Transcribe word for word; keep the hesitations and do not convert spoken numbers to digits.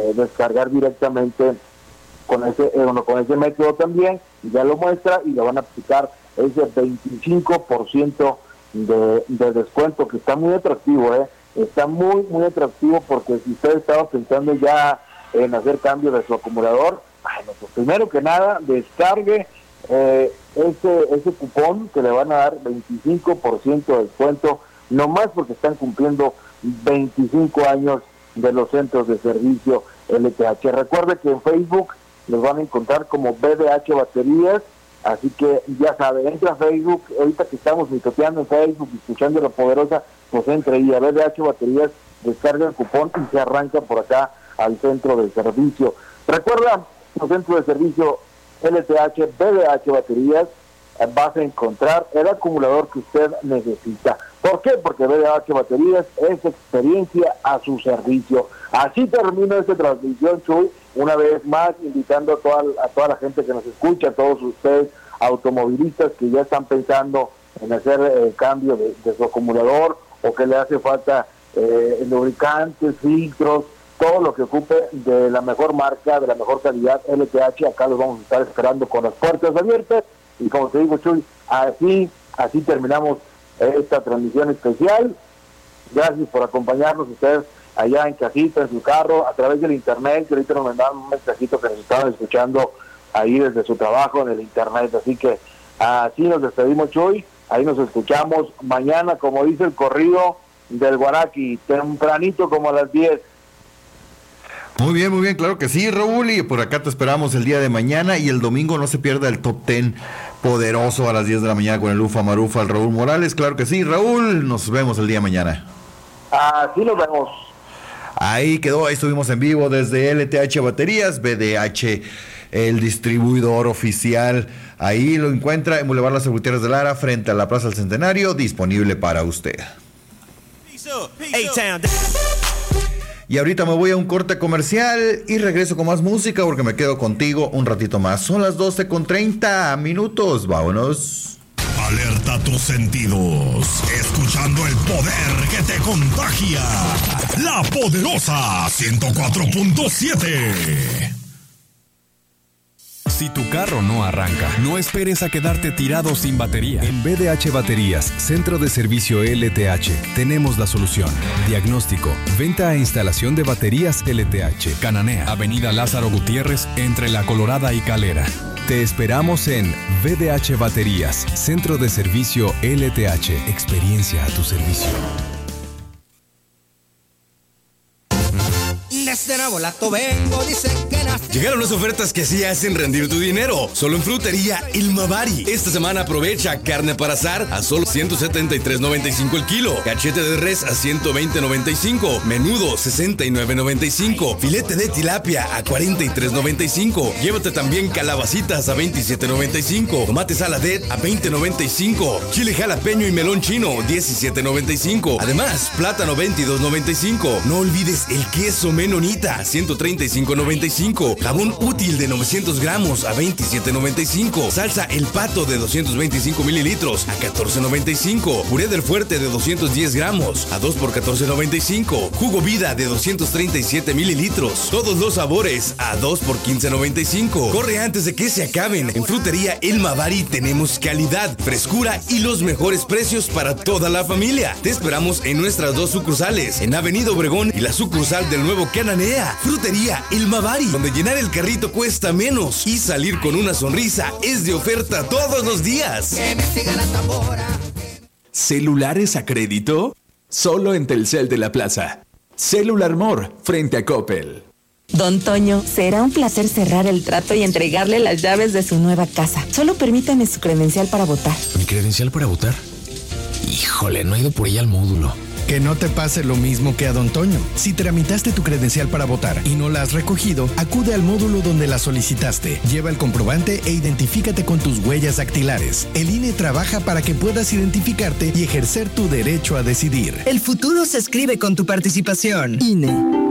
eh, descargar directamente con ese, eh, bueno, con ese método también, ya lo muestra y le van a aplicar ese veinticinco por ciento de, de descuento, que está muy atractivo, eh, está muy, muy atractivo, porque si usted estaba pensando ya en hacer cambio de su acumulador, bueno, pues primero que nada, descargue eh, ese, ese cupón que le van a dar veinticinco por ciento de descuento, nomás porque están cumpliendo veinticinco años de los centros de servicio L T H. Recuerde que en Facebook los van a encontrar como B D H Baterías, así que ya sabe, entra a Facebook, ahorita que estamos mitoteando en Facebook, escuchando La Poderosa, pues entre ahí a B D H Baterías, descarga el cupón y se arranca por acá al centro de servicio. Recuerda, el centro de servicio L T H, B D H Baterías, vas a encontrar el acumulador que usted necesita. ¿Por qué? Porque B D H Baterías es experiencia a su servicio. Así termina esta transmisión, Chuy, una vez más invitando a toda, a toda la gente que nos escucha, a todos ustedes automovilistas que ya están pensando en hacer el eh, cambio de, de su acumulador, o que le hace falta eh, lubricantes, filtros, todo lo que ocupe de la mejor marca, de la mejor calidad L T H. Acá los vamos a estar esperando con las puertas abiertas. Y como te digo, Chuy, así, así terminamos esta transmisión especial. Gracias por acompañarnos ustedes allá en casita, en su carro, a través del internet, que ahorita nos mandaron un mensajito que nos estaban escuchando ahí desde su trabajo en el internet. Así que así nos despedimos, Chuy. Ahí nos escuchamos mañana, como dice el corrido del Guaraki, tempranito como a las diez. Muy bien, muy bien, claro que sí, Raúl, y por acá te esperamos el día de mañana, y el domingo no se pierda el top ten poderoso a las diez de la mañana con el Ufa Marufa, el Raúl Morales. Claro que sí, Raúl, nos vemos el día de mañana. Así nos vemos. Ahí quedó, ahí estuvimos en vivo desde L T H Baterías, B D H, el distribuidor oficial. Ahí lo encuentra en Boulevard Las Gutiérrez de Lara, frente a la Plaza del Centenario, disponible para usted. Y ahorita me voy a un corte comercial y regreso con más música, porque me quedo contigo un ratito más. Son las doce con treinta minutos, vámonos. Alerta tus sentidos, escuchando el poder que te contagia. La Poderosa ciento cuatro punto siete. Si tu carro no arranca, no esperes a quedarte tirado sin batería. En B D H Baterías, Centro de Servicio L T H, tenemos la solución. Diagnóstico, venta e instalación de baterías L T H. Cananea, Avenida Lázaro Gutiérrez, entre La Colorada y Calera. Te esperamos en B D H Baterías, Centro de Servicio L T H. Experiencia a tu servicio. Desde Nabolato vengo, dicen que nací. Llegaron las ofertas que sí hacen rendir tu dinero. Solo en Frutería El Mavari. Esta semana aprovecha carne para asar a solo ciento setenta y tres noventa y cinco el kilo. Cachete de res a ciento veinte noventa y cinco. Menudo sesenta y nueve noventa y cinco. Filete de tilapia a cuarenta y tres noventa y cinco. Llévate también calabacitas a veintisiete noventa y cinco. Tomate saladet a veinte noventa y cinco. Chile jalapeño y melón chino diecisiete noventa y cinco. Además, plátano veintidós noventa y cinco. No olvides el queso menonita ciento treinta y cinco noventa y cinco. Jabón útil de novecientos gramos a veintisiete noventa y cinco. Salsa El Pato de doscientos veinticinco mililitros a catorce noventa y cinco. Puré del Fuerte de doscientos diez gramos a dos por catorce noventa y cinco. Jugo Vida de doscientos treinta y siete mililitros. Todos los sabores a dos por quince noventa y cinco. Corre antes de que se acaben. En Frutería El Mavari tenemos calidad, frescura y los mejores precios para toda la familia. Te esperamos en nuestras dos sucursales, en Avenida Obregón y la sucursal del Nuevo Cananea. Frutería El Mavari, donde llenar el carrito cuesta menos y salir con una sonrisa es de oferta todos los días. Que me siga la tambora. ¿Celulares a crédito? Solo en Telcel de la Plaza. Cellular More, frente a Coppel. Don Toño, será un placer cerrar el trato y entregarle las llaves de su nueva casa. Solo permítame su credencial para votar. ¿Mi credencial para votar? Híjole, no he ido por ella al módulo. Que no te pase lo mismo que a Don Toño. Si tramitaste tu credencial para votar y no la has recogido, acude al módulo donde la solicitaste. Lleva el comprobante e identifícate con tus huellas dactilares. El I N E trabaja para que puedas identificarte y ejercer tu derecho a decidir. El futuro se escribe con tu participación. I N E.